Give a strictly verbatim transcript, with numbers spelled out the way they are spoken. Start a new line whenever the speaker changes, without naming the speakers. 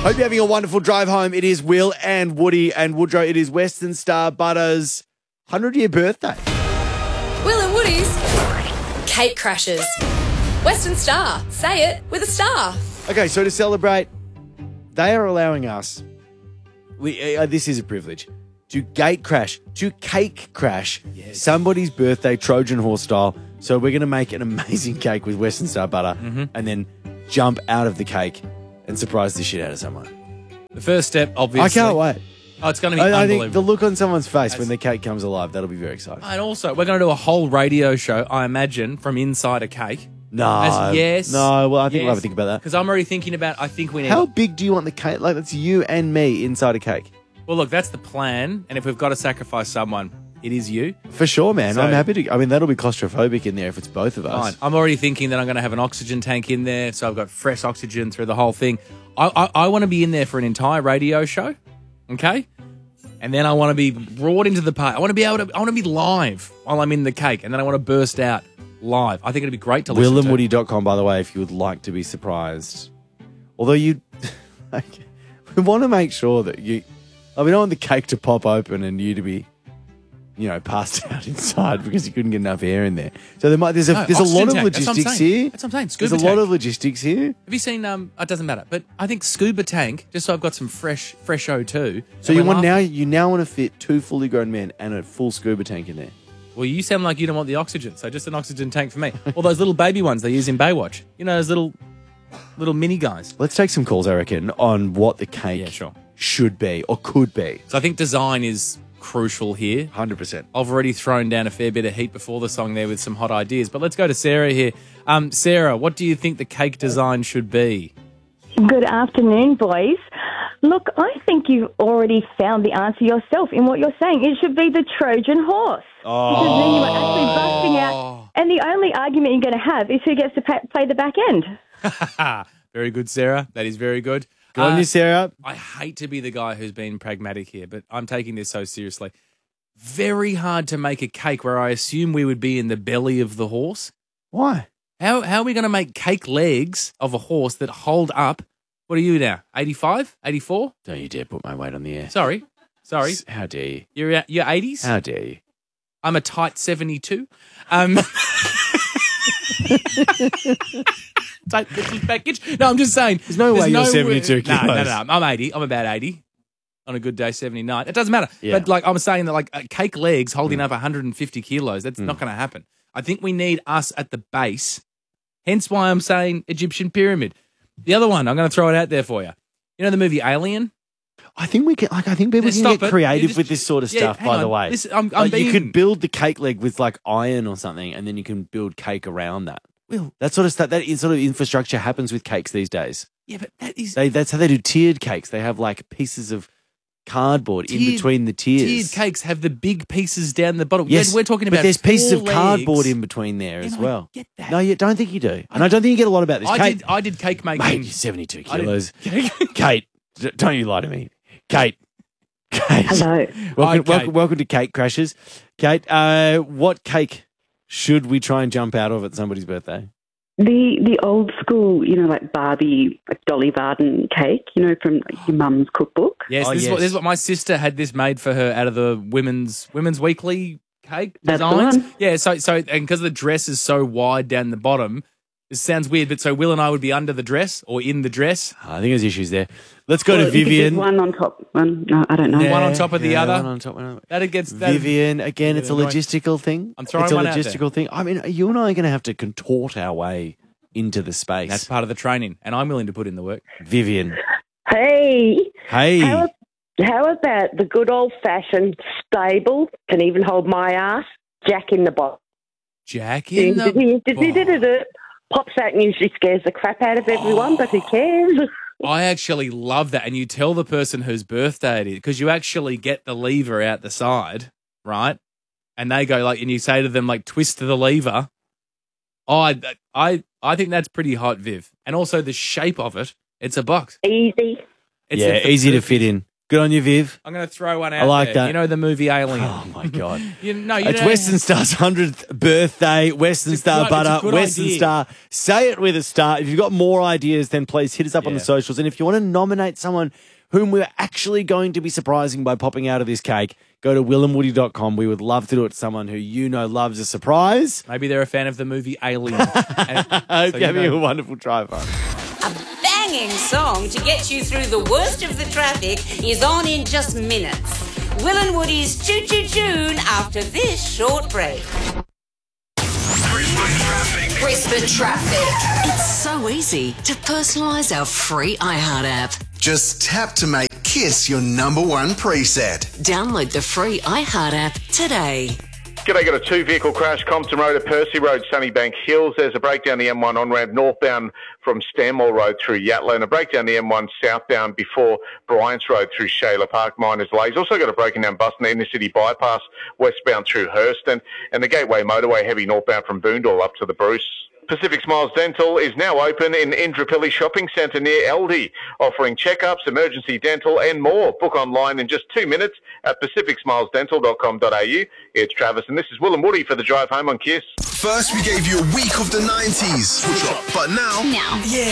Hope you're having a wonderful drive home. It is Will and Woody and Woodrow. It is Western Star Butter's hundred-year birthday.
Will and Woody's Cake Crashers. Western Star. Say it with a star.
Okay, so to celebrate, they are allowing us, we, uh, this is a privilege, to gate crash, to cake crash yes. somebody's birthday Trojan horse style. So we're going to make an amazing cake with Western Star Butter
mm-hmm.
and then jump out of the cake and surprise the shit out of someone.
The first step, obviously.
I can't wait.
Oh, it's going to be
I,
unbelievable.
I think the look on someone's face
That's,
when the cake comes alive, that'll be very exciting.
And also, we're going to do a whole radio show, I imagine, from inside a cake.
No.
As, yes.
No, well, I think
yes.
we'll have a think about that.
Because I'm already thinking about, I think we need...
How big do you want the cake? Like, that's you and me inside a cake.
Well, look, that's the plan. And if we've got to sacrifice someone, it is you.
For sure, man.
So,
I'm happy to... I mean, that'll be claustrophobic in there if it's both of us.
Fine. I'm already thinking that I'm going to have an oxygen tank in there, so I've got fresh oxygen through the whole thing. I, I, I want to be in there for an entire radio show, okay? And then I want to be brought into the party. I want to be able to... I want to be live while I'm in the cake, and then I want to burst out live. I think it'd be great to listen to.
will and woody dot com, by the way, if you would like to be surprised. Although you... we want to make sure that you... Like, we don't want the cake to pop open and you to be... you know, passed out inside because you couldn't get enough air in there. So there might there's a
No,
there's a lot of
tank.
logistics here.
That's what I'm saying. Scuba
there's a
tank.
lot of logistics here.
Have you seen? Um, it doesn't matter, but I think scuba tank. Just so I've got some fresh, fresh O two.
So you want now you now want to fit two fully grown men and a full scuba tank in there.
Well, you sound like you don't want the oxygen, so just an oxygen tank for me. All those little baby ones they use in Baywatch. You know, those little, little mini guys.
Let's take some calls, I reckon, on what the cake
Yeah, sure.
should be or could be.
So I think design is crucial here.
one hundred percent.
I've already thrown down a fair bit of heat before the song there with some hot ideas. But let's go to Sarah here. Um, Sarah, what do you think the cake design should be?
Good afternoon, boys. Look, I think you've already found the answer yourself in what you're saying. It should be the Trojan horse.
Oh.
Because then you are actually busting out. And the only argument you're going to have is who gets to pay, play the back end.
Very good, Sarah. That is very good.
Good on
Uh,
you, Sarah.
I hate to be the guy who's been pragmatic here, but I'm taking this so seriously. Very hard to make a cake where I assume we would be in the belly of the horse.
Why?
How how are we going to make cake legs of a horse that hold up? What are you now? eighty-five? eighty-four?
Don't you dare put my weight on the air.
Sorry. Sorry.
How dare you?
You're at- you're eighties?
How dare you?
I'm a tight seventy-two. Um Tight little package. No, I'm just saying.
There's no way you're seventy-two
No, no,
kilos.
no, no. I'm eighty. I'm about eighty. On a good day, seventy-nine. It doesn't matter.
Yeah.
But like I'm saying that like uh, cake legs holding up one hundred fifty kilos, that's not going to happen. I think we need us at the base. Hence why I'm saying Egyptian pyramid. The other one, I'm going to throw it out there for you. You know the movie Alien?
I think we can. Like, I think people
Just
can
stop
get
it.
creative
You just-
with this sort of
Yeah,
stuff.
hang
By
on.
the way,
This- I'm- I'm
Like, you
being-
could build the cake leg with like iron or something, and then you can build cake around that.
Well,
That sort of stuff. That is sort of infrastructure happens with cakes these days.
yeah, but that is
They, that's how they do tiered cakes. They have like pieces of cardboard in
Tiered-
between the tiers.
tiered cakes have the big pieces down the bottom.
Yes,
we're talking about.
but there's pieces
four
of cardboard
legs.
in between there
Yeah,
as
no, I
well.
get that.
No, you don't think you do, and I don't think you get a lot about this.
I
Kate,
did. I did cake making.
mate, you're seventy-two
I did-
kilos. Kate, d- don't you lie to me, Kate. Kate.
Hello.
Welcome,
Hi, Kate.
welcome, welcome to Cake Crashers. Kate, uh, what cake should we try and jump out of at somebody's birthday?
The the old school, you know, like Barbie, like Dolly Varden cake, you know, from like, your mum's cookbook.
Yes,
Oh,
this, Is what,
yes.
this is what my sister had this made for her out of the women's women's weekly cake
That's the
designs.
one.
Yeah, so so and because the dress is so wide down the bottom, this sounds weird, but so Will and I would be under the dress or in the dress.
I think there's issues there. Let's go
Or
to
you could do
Vivian.
one on top, one. No, I don't know.
One on top of the
Yeah,
other.
One on top, one on
That gets that,
Vivian, again, it's a
annoying.
logistical thing.
I'm throwing
It's a
one out there.
logistical thing. I mean, you and I are going to have to contort our way into the space.
That's part of the training, and I'm willing to put in the work.
Vivian.
Hey,
Hey.
how, how about the good old-fashioned stable, can even hold my ass, Jack in the Box.
Jack in the
Pops out and usually scares the crap out of everyone, but who cares?
I actually love that. And you tell the person whose birthday it is because you actually get the lever out the side, right? And they go like, and you say to them like, twist the lever. Oh, I, I, I think that's pretty hot, Viv. And also the shape of it. It's a box.
Easy.
It's
yeah,
the
easy to
perfect-
fit in. Good on you, Viv.
I'm going to throw one out
like
there.
that.
You know the movie Alien?
Oh, my God.
you, no, you
It's
know,
Western Star's hundredth birthday. Western
It's a
Star
good- it's a
butter.
good
Western
idea.
Star. Say it with a star. If you've got more ideas, then please hit us up on
Yeah.
the socials. And if you want to nominate someone whom we're actually going to be surprising by popping out of this cake, go to will and woody dot com. We would love to do it to someone who you know loves a surprise.
Maybe they're a fan of the movie Alien. And-
I hope
so
you're having
know.
a wonderful drive home.
A banging song to get you through the worst of the traffic is on in just minutes. Will and Woody's Choo Choo Tune after this short break.
Crisper traffic. It's so easy to personalise our free iHeart app.
Just tap to make Kiss your number one preset.
Download the free iHeart app today.
G'day, got a two-vehicle crash, Compton Road at Percy Road, Sunnybank Hills. There's a breakdown the M one on-ramp northbound from Stanmore Road through Yatla, and a breakdown the M one southbound before Bryant's Road through Shayla Park, Miners Lays. Also got a breaking down bus in the inner-city bypass westbound through Hurston, and the Gateway Motorway heavy northbound from Boondall up to the Bruce. Pacific Smiles Dental is now open in Indrapilli Shopping Centre near Aldi, offering checkups, emergency dental and more. Book online in just two minutes at pacific smiles dental dot com dot a u. It's Travis and this is Will and Woody for the drive home on Kiss.
First, we gave you a week of the nineties. But now,
Now.
yeah,